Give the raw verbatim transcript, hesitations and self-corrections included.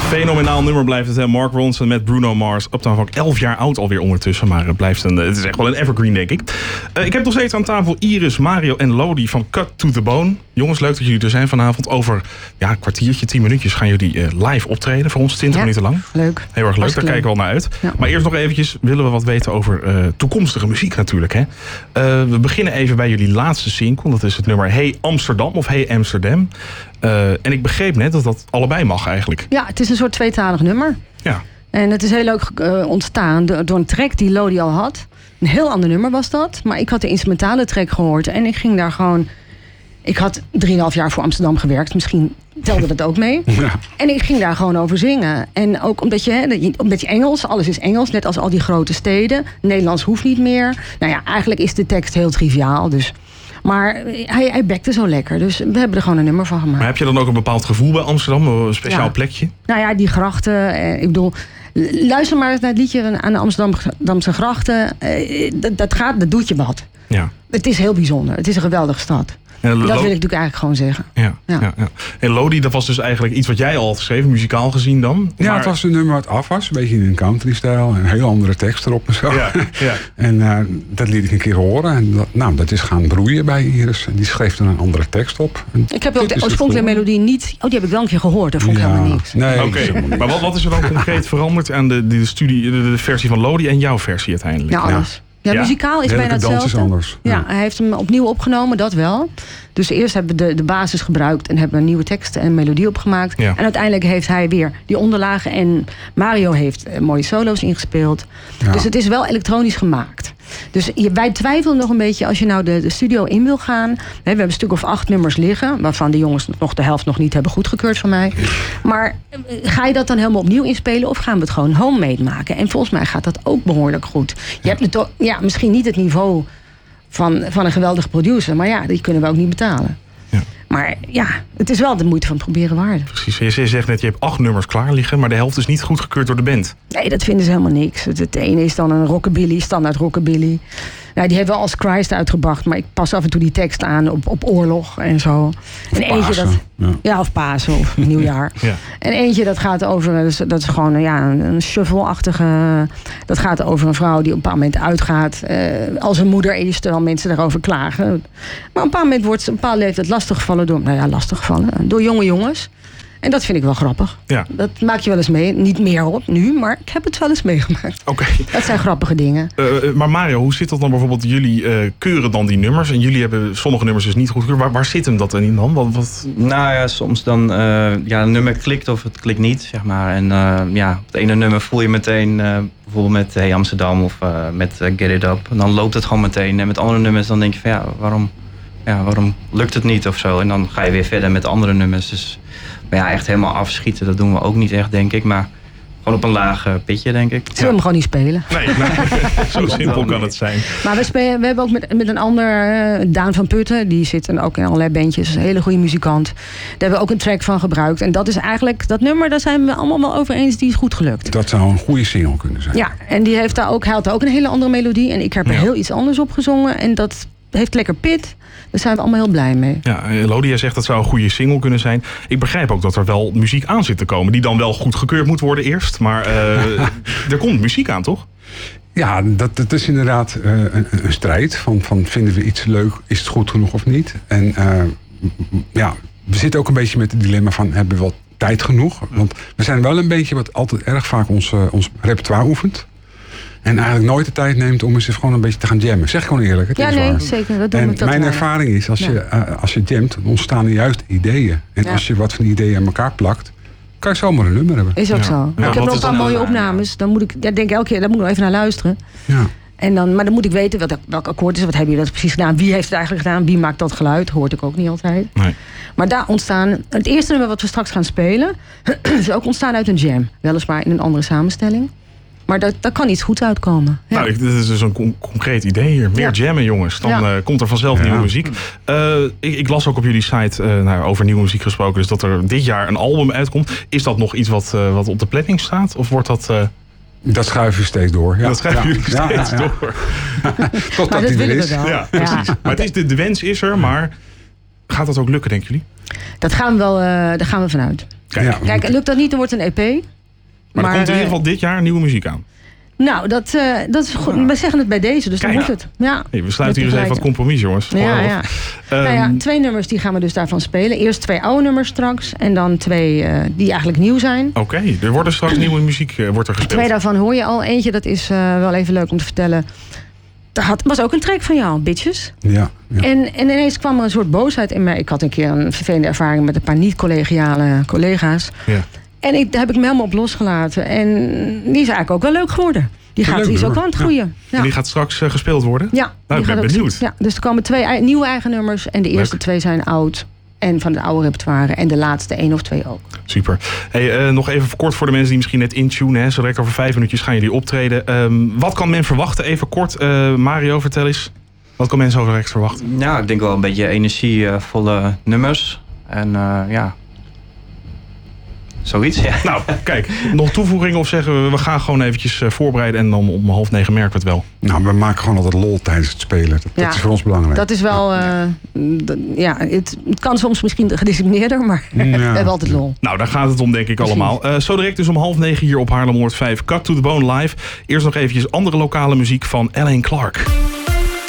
Fenomenaal nummer blijft het, hè? Mark Ronson met Bruno Mars. Uptown Funk, elf jaar oud alweer ondertussen. Maar het blijft een, het is echt wel een evergreen, denk ik. Uh, ik heb nog steeds aan tafel Iris, Mario en Lodi van Cut to the Bone. Jongens, leuk dat jullie er zijn vanavond. Over ja, een kwartiertje, tien minuutjes gaan jullie uh, live optreden. Voor ons twintig ja, minuten lang. Leuk. Heel erg leuk, daar kijken we al naar uit. Ja. Maar eerst nog eventjes willen we wat weten over uh, toekomstige muziek natuurlijk. Hè? Uh, we beginnen even bij jullie laatste single. Dat is het nummer Hey Amsterdam of Hey Amsterdam. Uh, en ik begreep net dat dat allebei mag eigenlijk. Ja, het is een soort tweetalig nummer. Ja. En het is heel leuk uh, ontstaan door een track die Lodi al had. Een heel ander nummer was dat. Maar ik had de instrumentale track gehoord. En ik ging daar gewoon... Ik had drieënhalf jaar voor Amsterdam gewerkt. Misschien telde dat ook mee. Ja. En ik ging daar gewoon over zingen. En ook omdat je, hè, omdat je Engels, alles is Engels. Net als al die grote steden. Nederlands hoeft niet meer. Nou ja, eigenlijk is de tekst heel triviaal. Dus... Maar hij, hij bekte zo lekker. Dus we hebben er gewoon een nummer van gemaakt. Maar heb je dan ook een bepaald gevoel bij Amsterdam? Een speciaal ja. plekje? Nou ja, die grachten. Eh, ik bedoel, luister maar eens naar het liedje aan de Amsterdamse grachten. Eh, dat, dat, gaat, dat doet je wat. Ja. Het is heel bijzonder. Het is een geweldige stad. En dat wil ik natuurlijk eigenlijk gewoon zeggen. Ja, ja. Ja, ja. En Lodi, dat was dus eigenlijk iets wat jij al had geschreven, muzikaal gezien dan? Ja, maar... het was een nummer wat af was. Een beetje in een country-stijl. Een heel andere tekst erop en zo. Ja, ja. En uh, dat liet ik een keer horen. En dat, nou, dat is gaan broeien bij Iris. En die schreef er een andere tekst op. En ik heb ook de oorspronkelijke melodie niet... Oh, die heb ik wel een keer gehoord. Dat vond ik ja, helemaal niks. Nee, Oké, okay. Maar wat, wat is er dan concreet veranderd aan de, de, studie, de, de versie van Lodi en jouw versie uiteindelijk? Nou, alles. Ja. Ja, ja, muzikaal is bijna hetzelfde. Is anders. Ja. ja, hij heeft hem opnieuw opgenomen, dat wel. Dus eerst hebben we de, de basis gebruikt en hebben we nieuwe teksten en melodie opgemaakt. Ja. En uiteindelijk heeft hij weer die onderlagen en Mario heeft uh, mooie solo's ingespeeld. Ja. Dus het is wel elektronisch gemaakt. Dus je, wij twijfelen nog een beetje als je nou de, de studio in wil gaan. Hè, we hebben een stuk of acht nummers liggen, waarvan de jongens nog de helft nog niet hebben goedgekeurd van mij. Maar ga je dat dan helemaal opnieuw inspelen of gaan we het gewoon homemade maken? En volgens mij gaat dat ook behoorlijk goed. Je hebt het, ja, misschien niet het niveau van, van een geweldige producer, maar ja, die kunnen we ook niet betalen. Ja. Maar ja, het is wel de moeite van het proberen waard. Precies. Je zegt net, je hebt acht nummers klaar liggen, maar de helft is niet goedgekeurd door de band. Nee, dat vinden ze helemaal niks. Het, het ene is dan een rockabilly, standaard rockabilly. Nou, die hebben we als Christ uitgebracht, maar ik pas af en toe die tekst aan op, op oorlog en zo. Of en eentje dat, ja. ja, of Pasen of nieuwjaar. Ja. En eentje dat gaat over, dat is, dat is gewoon ja, een shuffle-achtige. Dat gaat over een vrouw die op een bepaald moment uitgaat. Uh, als een moeder is, terwijl mensen daarover klagen. Maar op een bepaald moment wordt ze een bepaalde leeftijd lastiggevallen door, nou ja, lastiggevallen, door jonge jongens. En dat vind ik wel grappig. Ja. Dat maak je wel eens mee. Niet meer op nu, maar ik heb het wel eens meegemaakt. Okay. Dat zijn grappige dingen. Uh, maar Mario, hoe zit dat dan bijvoorbeeld? Jullie uh, keuren dan die nummers. En jullie hebben sommige nummers dus niet goed gekeur. Waar, waar zit hem dat dan in dan? Wat, wat... Nou ja, soms dan... Uh, ja, een nummer klikt of het klikt niet, zeg maar. En uh, ja, het ene nummer voel je meteen... Uh, bijvoorbeeld met Hey Amsterdam of uh, met uh, Get It Up. En dan loopt het gewoon meteen. En met andere nummers dan denk je van ja, waarom, ja, waarom lukt het niet of zo? En dan ga je weer verder met andere nummers. Dus... Maar ja, echt helemaal afschieten, dat doen we ook niet echt, denk ik. Maar gewoon op een laag uh, pitje, denk ik. Zullen we ja. hem gewoon niet spelen? Nee, nee. Zo simpel kan het zijn. Maar we, spelen, we hebben ook met, met een ander, uh, Daan van Putten. Die zit ook in allerlei bandjes. Een hele goede muzikant. Daar hebben we ook een track van gebruikt. En dat is eigenlijk, dat nummer, daar zijn we allemaal wel over eens. Die is goed gelukt. Dat zou een goede single kunnen zijn. Ja, en die heeft daar ook, hij had ook een hele andere melodie. En ik heb er ja. heel iets anders op gezongen. En dat heeft lekker pit. Daar zijn we allemaal heel blij mee. Ja, Lodia zegt dat zou een goede single kunnen zijn. Ik begrijp ook dat er wel muziek aan zit te komen. Die dan wel goed gekeurd moet worden eerst. Maar uh, er komt muziek aan, toch? Ja, dat, dat is inderdaad uh, een, een strijd. Van, van vinden we iets leuk, is het goed genoeg of niet? En uh, ja, we zitten ook een beetje met het dilemma van... hebben we wel tijd genoeg? Want we zijn wel een beetje wat altijd erg vaak ons, uh, ons repertoire oefent. En eigenlijk nooit de tijd neemt om eens gewoon een beetje te gaan jammen. Zeg gewoon eerlijk, het ja, is nee, waar. zeker. Dat doen en we tot mijn waar. ervaring is, als, ja. je, uh, als je jamt, dan ontstaan er juist ideeën. En ja. als je wat van die ideeën aan elkaar plakt, kan je zomaar een nummer hebben. Is ook ja. zo. Ja, ik heb nog een paar mooie nou, opnames. Dan moet ik, ja, denk ik elke keer, daar moet ik nog even naar luisteren. Ja. En dan, maar dan moet ik weten welk, welk akkoord is. Wat hebben jullie dat precies gedaan? Wie heeft het eigenlijk gedaan? Wie maakt dat geluid? Hoort ik ook niet altijd. Nee. Maar daar ontstaan... Het eerste nummer wat we straks gaan spelen... is ook ontstaan uit een jam. Weliswaar in een andere samenstelling. Maar daar, daar kan iets goeds uitkomen. Ja. Nou, dit is dus een con- concreet idee hier. Meer ja. jammen, jongens. Dan ja. uh, komt er vanzelf ja. nieuwe muziek. Uh, ik, ik las ook op jullie site, uh, nou, over nieuwe muziek gesproken... dus dat er dit jaar een album uitkomt. Is dat nog iets wat, uh, wat op de planning staat? Of wordt dat... Uh... Dat schuiven we steeds door. Ja. Dat schuiven jullie ja. steeds ja, ja, ja. door. Totdat die er is. Ja, precies. Ja. Maar het is de, de wens is er, maar gaat dat ook lukken, denken jullie? Dat gaan we wel, uh, daar gaan we vanuit. Kijk, ja, Kijk lukt dat niet, dan wordt een E P. Maar, maar er komt in ieder geval dit jaar nieuwe muziek aan. Nou, dat, uh, dat is goed. We zeggen het bij deze, dus Kijk, dan moet het. Ja, hey, we sluiten hier eens even wat compromis, jongens. Ja, ja. Um, nou ja, twee nummers die gaan we dus daarvan spelen. Eerst twee oude nummers straks. En dan twee uh, die eigenlijk nieuw zijn. Oké, okay, er wordt straks nieuwe muziek uh, wordt er gespeeld. Twee daarvan hoor je al. Eentje, dat is uh, wel even leuk om te vertellen. Dat had, was ook een track van jou, Bitches. Ja, ja. En, en ineens kwam er een soort boosheid in mij. Ik had een keer een vervelende ervaring met een paar niet-collegiale collega's. Ja. En ik, daar heb ik me helemaal op losgelaten. En die is eigenlijk ook wel leuk geworden. Die, gaat, die is ook aan het groeien. Ja. Ja. En die gaat straks uh, gespeeld worden? Ja. Nou, ik ben benieuwd. Ja, dus er komen twee ei, nieuwe eigen nummers. En de eerste leuk. twee zijn oud. En van het oude repertoire. En de laatste één of twee ook. Super. Hey, uh, nog even kort voor de mensen die misschien net intunen. Zo direct over vijf minuutjes gaan jullie optreden. Um, wat kan men verwachten? Even kort. Uh, Mario, vertel eens. Wat kan men zo direct verwachten? Ja, ik denk wel een beetje energievolle nummers. En uh, ja... Zoiets, ja. Nou, kijk, nog toevoegingen of zeggen we, we gaan gewoon eventjes voorbereiden en dan om half negen merken we het wel. Nou, we maken gewoon altijd lol tijdens het spelen. Dat, ja, dat is voor ons belangrijk. Dat is wel, uh, d- ja, het, het kan soms misschien gedisciplineerder, maar ja. we hebben altijd lol. Nou, daar gaat het om, denk ik Precies. allemaal. Uh, zo direct dus om half negen hier op Haarlem honderdvijf. Cut to the Bone live. Eerst nog eventjes andere lokale muziek van Alain Clark.